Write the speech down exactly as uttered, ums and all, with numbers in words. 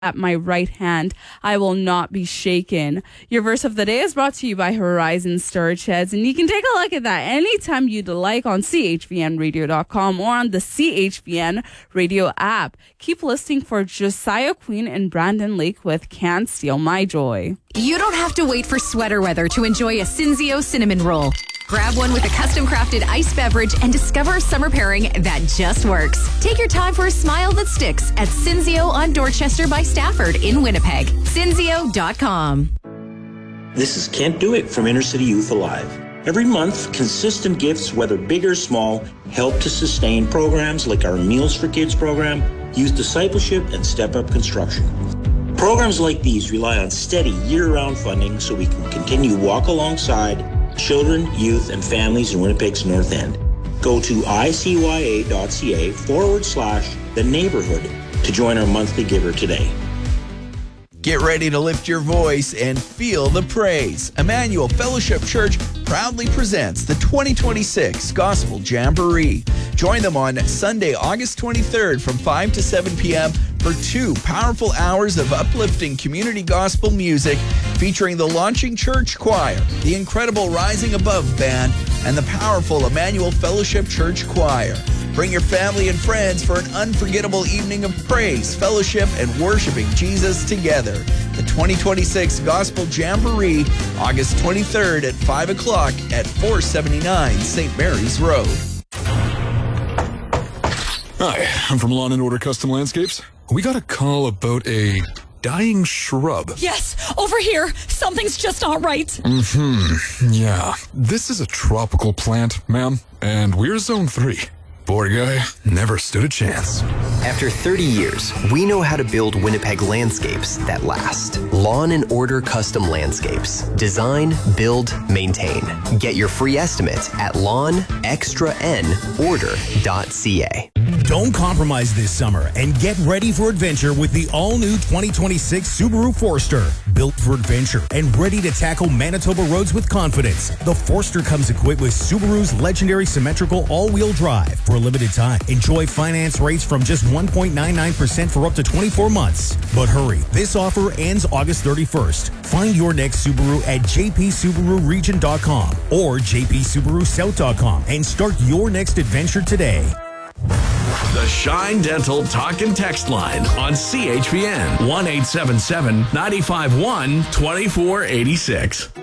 at my right hand, I will not be shaken. Your verse of the day is brought to you by Horizon Storage Sheds, and you can take a look at that anytime you'd like on C H V N radio dot com or on the C H V N radio app. Keep listening for Josiah Queen and Brandon Lake with Can't Steal My Joy. You don't have to wait for sweater weather to enjoy a Cinzio cinnamon roll. Grab one with a custom-crafted iced beverage and discover a summer pairing that just works. Take your time for a smile that sticks at Cinzio on Dorchester by Stafford in Winnipeg. Cinzio dot com. This is Can't Do It from Inner City Youth Alive. Every month, consistent gifts, whether big or small, help to sustain programs like our Meals for Kids program, Youth Discipleship, and Step Up Construction. Programs like these rely on steady year-round funding so we can continue walk alongside children, youth, and families in Winnipeg's North End. Go to icya.ca forward slash the neighborhood to join our monthly giver today. Get ready to lift your voice and feel the praise. Emmanuel Fellowship Church proudly presents the twenty twenty-six Gospel Jamboree. Join them on Sunday, August twenty-third from five to seven p.m. for two powerful hours of uplifting community gospel music featuring the Launching Church Choir, the incredible Rising Above Band, and the powerful Emmanuel Fellowship Church Choir. Bring your family and friends for an unforgettable evening of praise, fellowship, and worshiping Jesus together. The twenty twenty-six Gospel Jamboree, August twenty-third at five o'clock at four seventy-nine Saint Mary's Road. Hi, I'm from Lawn and Order Custom Landscapes. We got a call about a dying shrub. Yes, over here. Something's just not right. Mm-hmm. Yeah. This is a tropical plant, ma'am, and we're zone three. Poor guy never stood a chance. After thirty years, we know how to build Winnipeg landscapes that last. Lawn and Order Custom Landscapes. Design, build, maintain. Get your free estimate at lawn extra n order dot c a. Don't compromise this summer and get ready for adventure with the all-new twenty twenty-six Subaru Forester. Built for adventure and ready to tackle Manitoba roads with confidence, the Forester comes equipped with Subaru's legendary symmetrical all-wheel drive. For a limited time, enjoy finance rates from just one point nine nine percent for up to twenty-four months. But hurry, this offer ends August thirty-first. Find your next Subaru at j p subaru region dot com or j p subaru south dot com and start your next adventure today. The Shine Dental Talk and Text Line on C H V N one eight seven seven, nine five one, two four eight six.